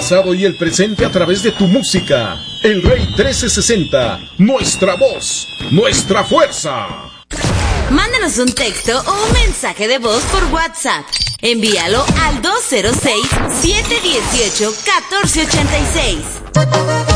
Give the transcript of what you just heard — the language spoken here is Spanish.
pasado y el presente a través de tu música. El Rey 1360, nuestra voz, nuestra fuerza. Mándanos un texto o un mensaje de voz por WhatsApp. Envíalo al 206-718-1486.